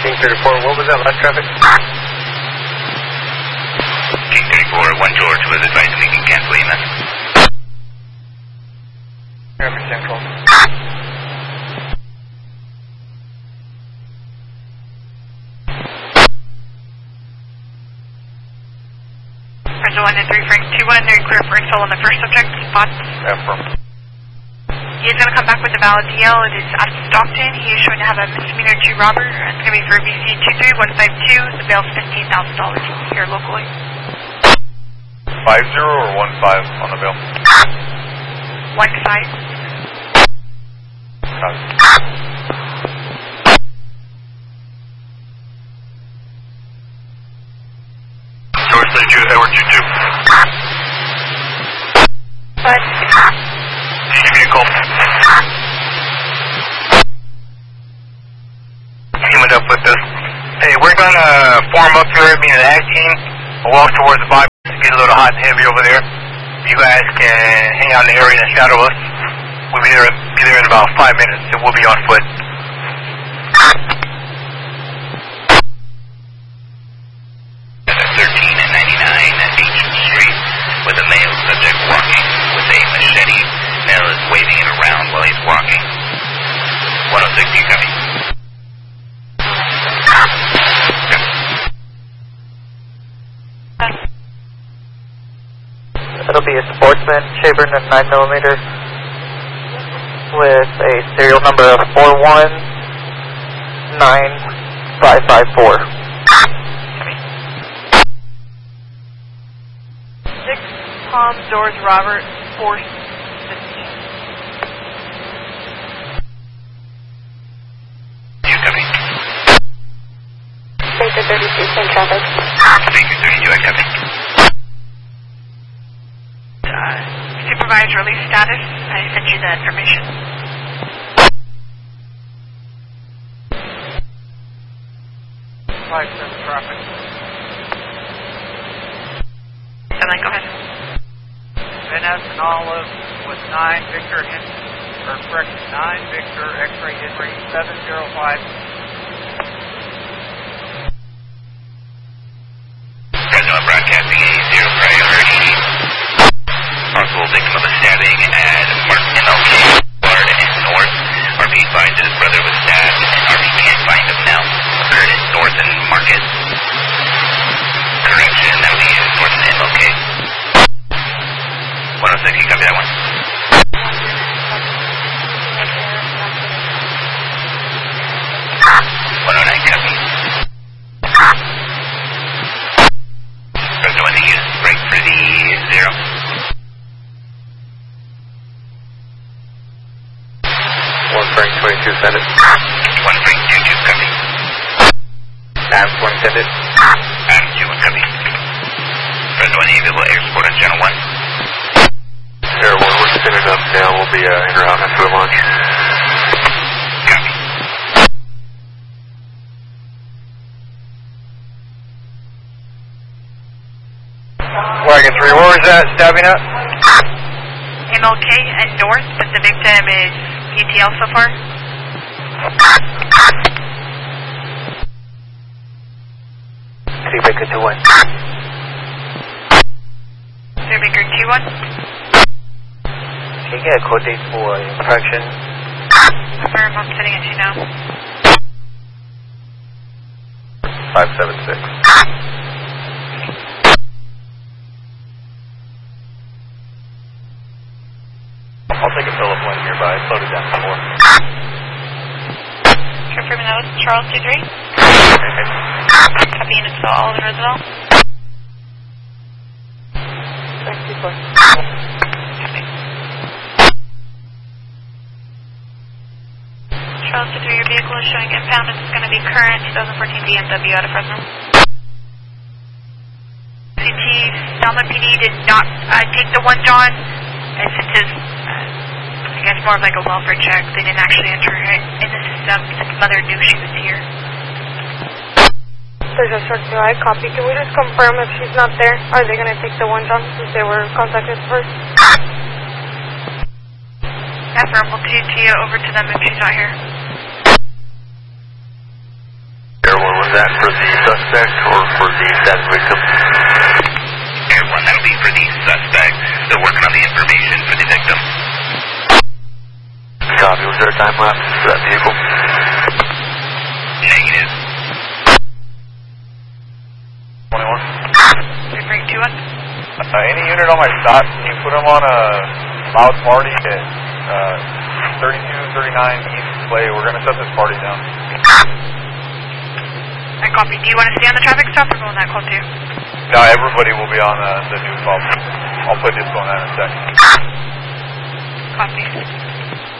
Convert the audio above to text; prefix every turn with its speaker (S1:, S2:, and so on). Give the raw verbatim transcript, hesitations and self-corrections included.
S1: King thirty-four, what was that last traffic?
S2: King thirty-four, one George was advised we can cancel E M S.
S1: Traffic Central.
S3: Bridge one and three, Frank two one, they're clear for install on the first subject, spots.
S1: Affirm.
S3: He is going to come back with a valid D L. It is out of Stockton. He is showing to have a misdemeanor G robber. It's going to be for B C two three one five two. The bail is fifteen thousand dollars here locally.
S1: Five zero or one five on the bill?
S3: One five.
S1: Copy.
S2: George thirty-two, Edward two two.
S3: But
S2: Give me a call. Teaming up with this. Hey, we're gonna form up here, me and the ag team. We'll walk towards the body. It's getting a little hot and heavy over there. You guys can hang out in the area and shadow us. We'll be there, be there in about five minutes, and we'll be on foot. thirteen and ninety-nine at eighteenth Street, with a male subject walking with a machete. Male is waving it around while he's walking. one oh six, you coming?
S4: It'll be a Sportsman Schaefer at nine millimeter with a serial number of four one nine five five four.
S3: six Tom George Robert four fifteen.
S2: You coming?
S5: Baker thirty-two, same traffic.
S2: Baker thirty-two, I copy.
S3: Uh, supervised release status. I sent you the information.
S1: Five seven traffic.
S3: Seven, go ahead.
S1: Van Essen Olive with nine Victor Henry, or correction, nine Victor X-ray Henry seven zero five.
S2: Fresno broadcasting a zero priority. Possible victim of a stabbing at Martin M L K, Boulevard and North. R P finds that his brother was stabbed, and R P can't find him now. Occurred in North and Market. Correction, that would be North and M L K. one oh six, you copy that one? one oh nine, copy. Fresno in the use, break for the zero.
S1: One Frank twenty-two, send it.
S2: One Frank two two, copy.
S1: Adams one, send it.
S2: Adams two one, copy. Fresno in the available air support on channel one.
S1: Air one, we're spinning up now. We'll be uh, in route after the launch.
S2: Copy.
S1: Wagon three, where was that stabbing at?
S3: M L K and North, but the victim is U T L so far.
S4: Three Baker two one.
S3: Three Baker two one.
S4: Can you get a code date for infraction?
S3: Affirm, I'm sending it to you now.
S1: Five seven six. I'll take a Philip one nearby. Slowed it down some more.
S3: Confirming that was Charles two three. Copy unit to Oliver Roosevelt. Copy. Charles two three, your vehicle is showing impound. It's going to be current twenty fourteen B M W out of Fresno. C T, Selma P D did not uh, take the one John. And since his, uh, I guess more of like a welfare check, they didn't actually enter it in the system since mother knew she was here.
S5: There's a short two I copy. Can we just confirm if she's not there? Are they going to take the one John since they were contacted first?
S3: Affirm, we'll T T over to them if she's not here.
S1: Air
S4: that for the suspect or for the status victim?
S2: Air one, that'll be for the suspect. Still working on the information for the victim.
S4: Copy. Was there a time lapse for that vehicle?
S2: Negative.
S4: twenty-one.
S3: three bring two one.
S6: Uh, any unit on my stop, can you put them on a loud party at uh, thirty-two thirty-nine East Clay? We're going to shut this party down.
S3: I copy. Do you want to stay on the traffic stop or go on that call too?
S6: No, everybody will be on the, the new call. I'll put this one in a second.
S3: Copy.